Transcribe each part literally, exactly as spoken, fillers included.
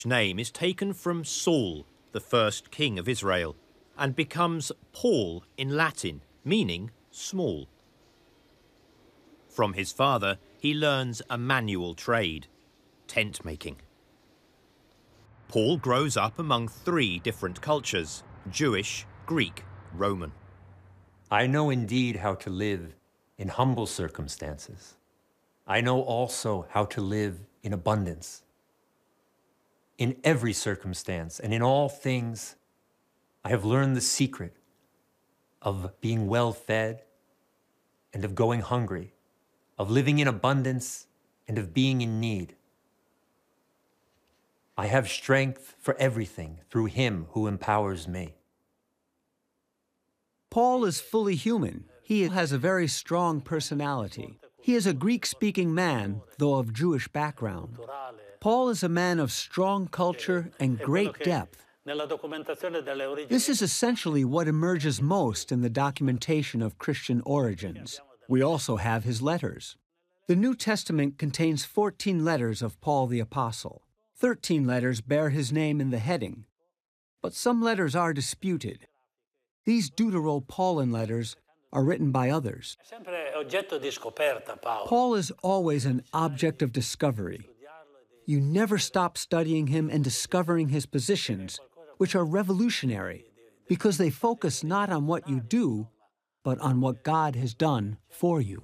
name is taken from Saul, the first king of Israel, and becomes Paul in Latin, meaning small. From his father, he learns a manual trade, tent making. Paul grows up among three different cultures: Jewish, Greek, Roman. I know indeed how to live in humble circumstances. I know also how to live in abundance. In every circumstance and in all things, I have learned the secret of being well fed and of going hungry, of living in abundance and of being in need. I have strength for everything through him who empowers me. Paul is fully human. He has a very strong personality. He is a Greek-speaking man, though of Jewish background. Paul is a man of strong culture and great depth. This is essentially what emerges most in the documentation of Christian origins. We also have his letters. The New Testament contains fourteen letters of Paul the Apostle. Thirteen letters bear his name in the heading, but some letters are disputed. These Deutero-Pauline letters are written by others. Paul is always an object of discovery. You never stop studying him and discovering his positions, which are revolutionary, because they focus not on what you do, but on what God has done for you.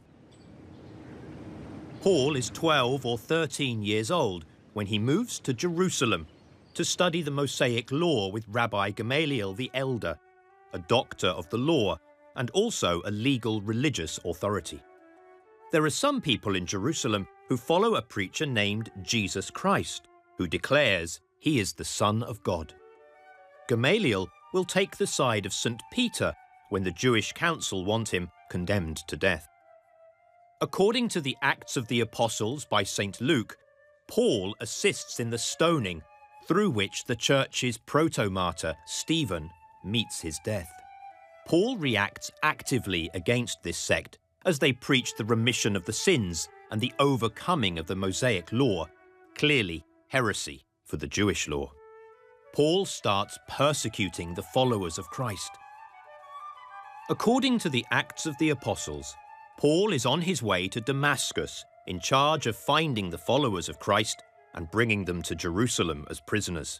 Paul is twelve or thirteen years old when he moves to Jerusalem to study the Mosaic law with Rabbi Gamaliel the elder, a doctor of the law and also a legal religious authority. There are some people in Jerusalem who follow a preacher named Jesus Christ, who declares he is the Son of God. Gamaliel will take the side of Saint Peter when the Jewish council want him condemned to death. According to the Acts of the Apostles by Saint Luke, Paul assists in the stoning through which the church's protomartyr, Stephen, meets his death. Paul reacts actively against this sect as they preach the remission of the sins and the overcoming of the Mosaic law, clearly heresy for the Jewish law. Paul starts persecuting the followers of Christ. According to the Acts of the Apostles, Paul is on his way to Damascus in charge of finding the followers of Christ and bringing them to Jerusalem as prisoners.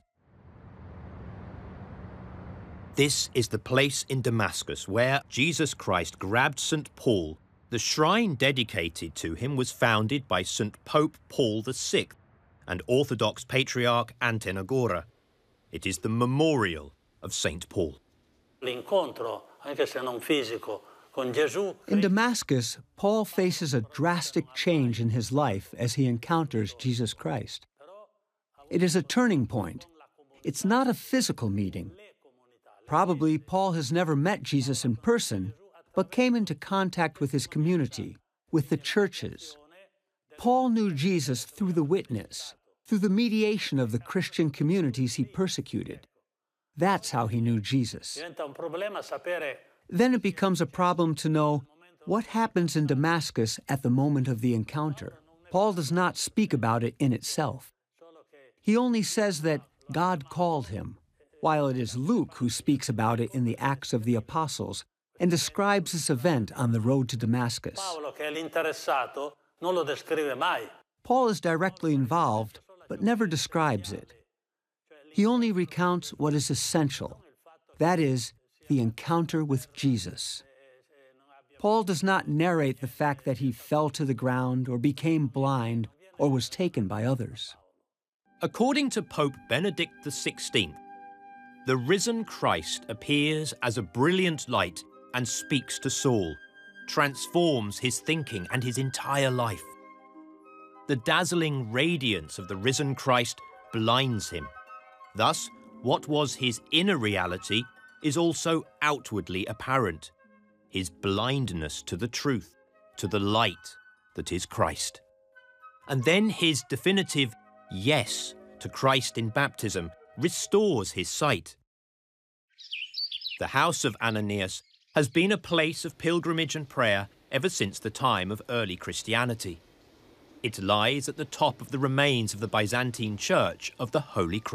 This is the place in Damascus where Jesus Christ grabbed Saint Paul. The shrine dedicated to him was founded by Saint Pope Paul the Sixth and Orthodox Patriarch Atenagora. It is the memorial of Saint Paul. In Damascus, Paul faces a drastic change in his life as he encounters Jesus Christ. It is a turning point. It's not a physical meeting. Probably Paul has never met Jesus in person, but came into contact with his community, with the churches. Paul knew Jesus through the witness, through the mediation of the Christian communities he persecuted. That's how he knew Jesus. Then it becomes a problem to know what happens in Damascus at the moment of the encounter. Paul does not speak about it in itself. He only says that God called him, while it is Luke who speaks about it in the Acts of the Apostles and describes this event on the road to Damascus. Paul is directly involved, but never describes it. He only recounts what is essential, that is, the encounter with Jesus. Paul does not narrate the fact that he fell to the ground or became blind or was taken by others. According to Pope Benedict the Sixteenth, the risen Christ appears as a brilliant light and speaks to Saul, transforms his thinking and his entire life. The dazzling radiance of the risen Christ blinds him. Thus, what was his inner reality is also outwardly apparent, his blindness to the truth, to the light that is Christ. And then his definitive yes to Christ in baptism restores his sight. The house of Ananias has been a place of pilgrimage and prayer ever since the time of early Christianity. It lies at the top of the remains of the Byzantine Church of the Holy Cross.